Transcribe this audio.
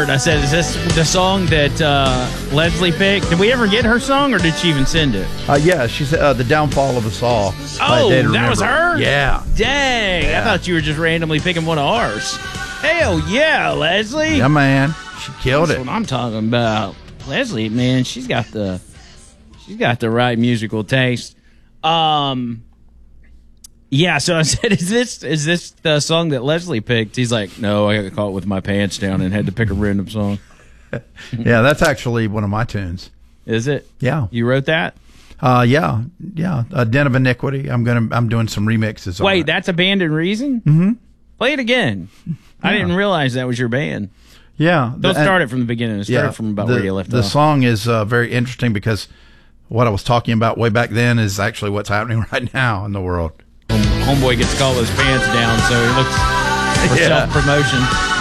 word. I said, is this the song that Leslie picked? Did we ever get her song, or did she even send it? Yeah, she said The Downfall of Us All. Oh, that was her? Yeah. Dang. Yeah. I thought you were just randomly picking one of ours. Hell yeah, Leslie. Yeah, man. She killed That's it. what I'm talking about. Leslie, man, she's got the right musical taste. Yeah, so I said, is this the song that Leslie picked? He's like, no, I got caught with my pants down and had to pick a random song. Yeah, that's actually one of my tunes. Is it? Yeah. You wrote that? Yeah. Den of Iniquity. I'm doing some remixes on Wait, it. that's Abandoned Reason? Mm-hmm. Play it again. I didn't realize that was your band. Yeah. Don't start it from the beginning. Start from about where you left off. The song is very interesting because what I was talking about way back then is actually what's happening right now in the world. Homeboy gets to call his pants down, so he looks for self-promotion.